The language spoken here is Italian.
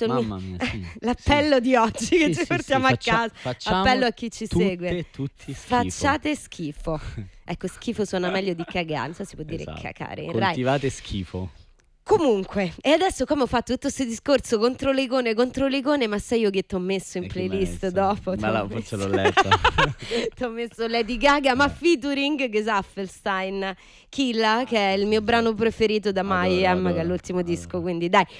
questo è Mamma mia, sì. l'appello di oggi che Sì, ci sì, portiamo sì, a casa. facciamo Appello a chi ci segue. tutti schifo. Facciate schifo. Ecco, schifo suona meglio di cagare, non so se si può dire Esatto. cacare in Rai. Coltivate schifo. Comunque, e adesso come ho fatto tutto questo discorso contro l'icone, ma sai io che ti ho messo in E chi m'ha playlist messo? dopo? Ma no, forse l'ho letta. Ti ho messo Lady Gaga, ma featuring Gesaffelstein, Killa, che è il mio brano preferito da Adoro, Mayhem, che è adoro, l'ultimo adoro. disco, quindi dai,